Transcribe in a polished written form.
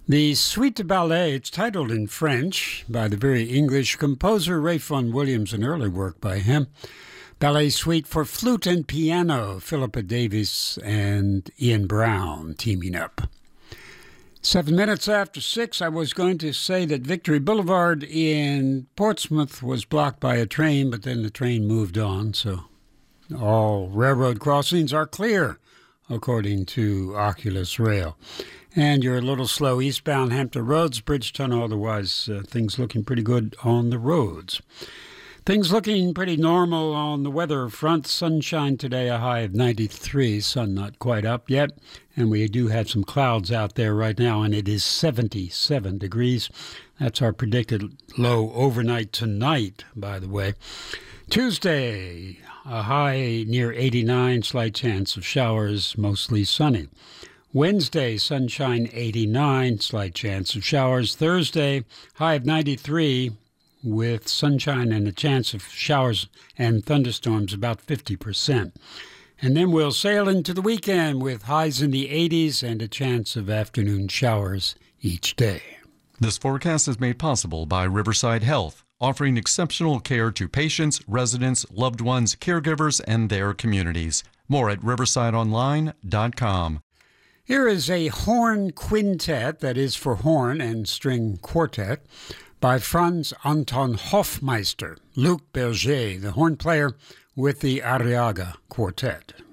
The Suite de Ballet, it's titled in French by the very English composer Ralph Vaughan Williams, an early work by him. Ballet Suite for flute and piano, Philippa Davis and Ian Brown teaming up. 7 minutes after 6, I was going to say that Victory Boulevard in Portsmouth was blocked by a train, but then the train moved on, so all railroad crossings are clear, according to Oculus Rail. And you're a little slow eastbound Hampton Roads, Bridgeton, otherwise things looking pretty good on the roads. Things looking pretty normal on the weather front. Sunshine today, a high of 93. Sun not quite up yet. And we do have some clouds out there right now, and it is 77 degrees. That's our predicted low overnight tonight, by the way. Tuesday, a high near 89, slight chance of showers, mostly sunny. Wednesday, sunshine 89, slight chance of showers. Thursday, high of 93 with sunshine and a chance of showers and thunderstorms about 50%. And then we'll sail into the weekend with highs in the 80s and a chance of afternoon showers each day. This forecast is made possible by Riverside Health, offering exceptional care to patients, residents, loved ones, caregivers, and their communities. More at riversideonline.com. Here is a horn quintet, that is for horn and string quartet, by Franz Anton Hofmeister, Luc Berger, the horn player with the Arriaga Quartet.